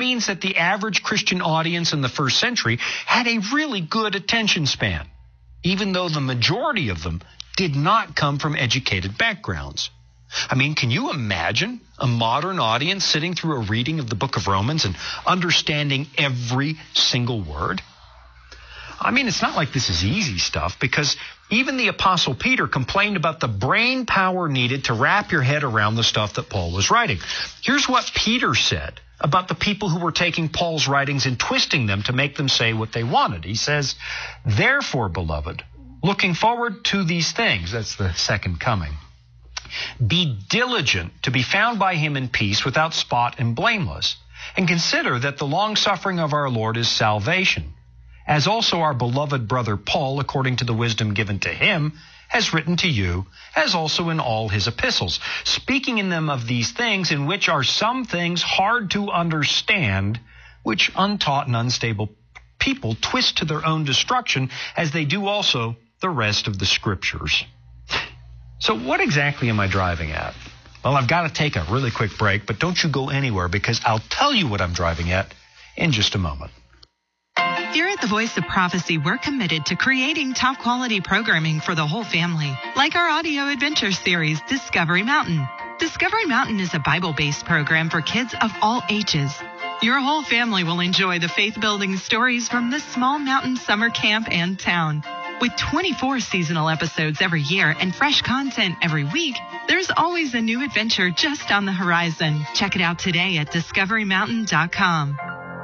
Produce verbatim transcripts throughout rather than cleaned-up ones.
means that the average Christian audience in the first century had a really good attention span, even though the majority of them did not come from educated backgrounds. I mean, can you imagine a modern audience sitting through a reading of the book of Romans and understanding every single word? I mean, it's not like this is easy stuff, because even the Apostle Peter complained about the brain power needed to wrap your head around the stuff that Paul was writing. Here's what Peter said about the people who were taking Paul's writings and twisting them to make them say what they wanted. He says, "Therefore, beloved, looking forward to these things," that's the second coming, "be diligent to be found by him in peace, without spot and blameless, and consider that the long-suffering of our Lord is salvation, as also our beloved brother Paul, according to the wisdom given to him, has written to you, as also in all his epistles, speaking in them of these things, in which are some things hard to understand, which untaught and unstable people twist to their own destruction, as they do also the rest of the Scriptures." So what exactly am I driving at? Well, I've got to take a really quick break, but don't you go anywhere, because I'll tell you what I'm driving at in just a moment. Here at the Voice of Prophecy, we're committed to creating top quality programming for the whole family, like our audio adventure series, Discovery Mountain. Discovery Mountain is a Bible-based program for kids of all ages. Your whole family will enjoy the faith-building stories from this small mountain summer camp and town. With twenty-four seasonal episodes every year and fresh content every week, there's always a new adventure just on the horizon. Check it out today at discovery mountain dot com.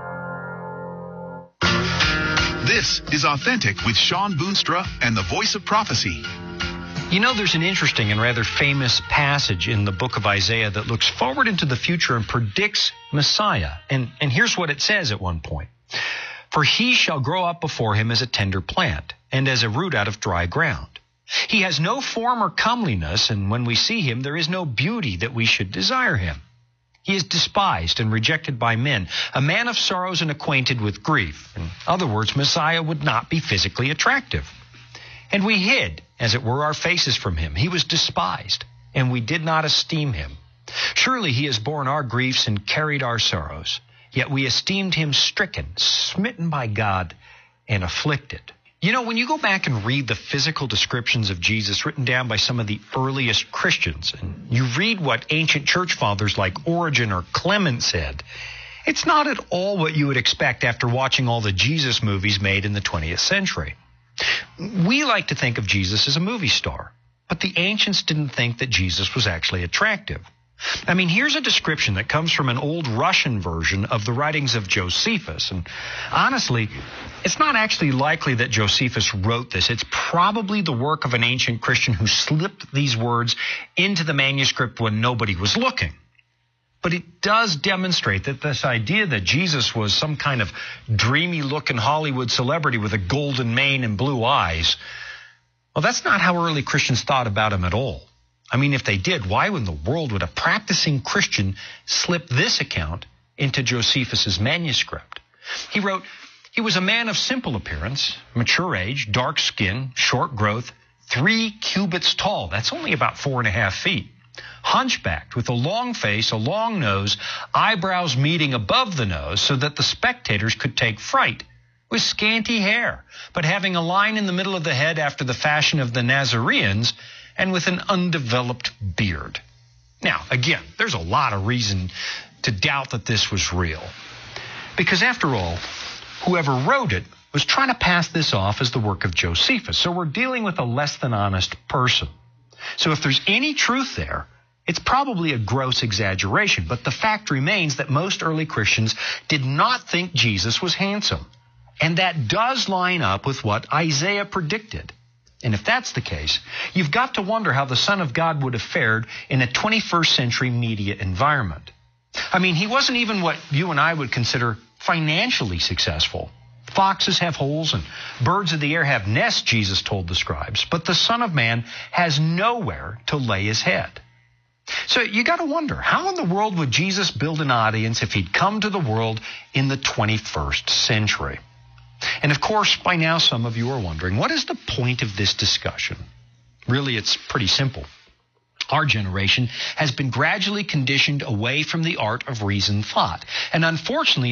This is Authentic with Sean Boonstra and the Voice of Prophecy. You know, there's an interesting and rather famous passage in the book of Isaiah that looks forward into the future and predicts Messiah. And, and here's what it says at one point. "For he shall grow up before him as a tender plant, and as a root out of dry ground. He has no form or comeliness, and when we see him, there is no beauty that we should desire him. He is despised and rejected by men, a man of sorrows and acquainted with grief." In other words, Messiah would not be physically attractive. "And we hid, as it were, our faces from him. He was despised, and we did not esteem him. Surely he has borne our griefs and carried our sorrows. Yet we esteemed him stricken, smitten by God, and afflicted." You know, when you go back and read the physical descriptions of Jesus written down by some of the earliest Christians, and you read what ancient church fathers like Origen or Clement said, it's not at all what you would expect after watching all the Jesus movies made in the twentieth century. We like to think of Jesus as a movie star, but the ancients didn't think that Jesus was actually attractive. I mean, here's a description that comes from an old Russian version of the writings of Josephus. And honestly, it's not actually likely that Josephus wrote this. It's probably the work of an ancient Christian who slipped these words into the manuscript when nobody was looking. But it does demonstrate that this idea that Jesus was some kind of dreamy-looking Hollywood celebrity with a golden mane and blue eyes, well, that's not how early Christians thought about him at all. I mean, if they did, why in the world would a practicing Christian slip this account into Josephus's manuscript? He wrote, "He was a man of simple appearance, mature age, dark skin, short growth, three cubits tall." That's only about four and a half feet. "Hunchbacked, with a long face, a long nose, eyebrows meeting above the nose so that the spectators could take fright. With scanty hair, but having a line in the middle of the head after the fashion of the Nazareans, and with an undeveloped beard." Now, again, there's a lot of reason to doubt that this was real. Because after all, whoever wrote it was trying to pass this off as the work of Josephus. So we're dealing with a less than honest person. So if there's any truth there, it's probably a gross exaggeration. But the fact remains that most early Christians did not think Jesus was handsome. And that does line up with what Isaiah predicted. And if that's the case, you've got to wonder how the Son of God would have fared in a twenty-first century media environment. I mean, he wasn't even what you and I would consider financially successful. Foxes have holes and birds of the air have nests, Jesus told the scribes, but the Son of Man has nowhere to lay his head. So you got to wonder, how in the world would Jesus build an audience if he'd come to the world in the twenty-first century? And of course, by now some of you are wondering, what is the point of this discussion? Really, it's pretty simple. Our generation has been gradually conditioned away from the art of reasoned thought. And unfortunately,